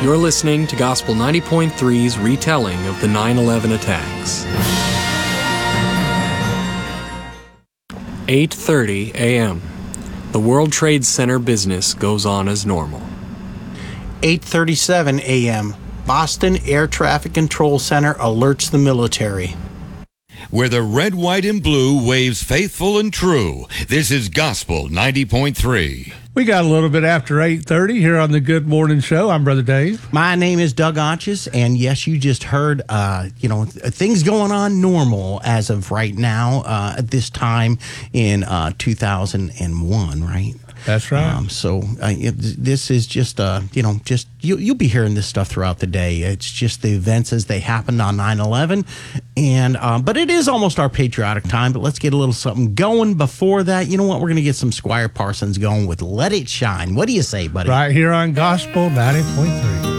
You're listening to Gospel 90.3's retelling of the 9/11 attacks. 8:30 a.m. The World Trade Center business goes on as normal. 8:37 a.m. Boston Air Traffic Control Center alerts the military. Where the red, white, and blue waves faithful and true. This is Gospel 90.3. We got a little bit after 8:30 here on the Good Morning Show. I'm Brother Dave. My name is Doug Onches, and yes, you just heard, things going on normal as of right now at this time in 2001, right? That's right. This is just, you'll be hearing this stuff throughout the day. It's just the events as they happened on 9/11. But it is almost our patriotic time. But let's get a little something going before that. You know what? We're going to get some Squire Parsons going with Let It Shine. What do you say, buddy? Right here on Gospel 90.3.